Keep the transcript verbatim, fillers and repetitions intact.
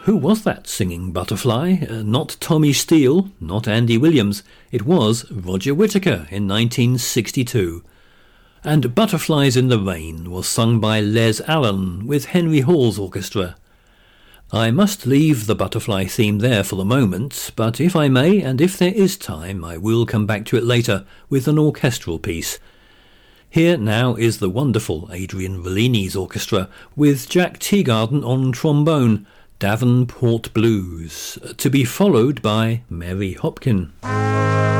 who was that singing butterfly? Uh, not Tommy Steele, not Andy Williams. It was Roger Whittaker in nineteen sixty-two. And Butterflies in the Rain was sung by Les Allen with Henry Hall's orchestra. I must leave the butterfly theme there for the moment, but if I may, and if there is time, I will come back to it later with an orchestral piece. Here now is the wonderful Adrian Rollini's orchestra with Jack Teagarden on trombone, Davenport Blues, to be followed by Mary Hopkin.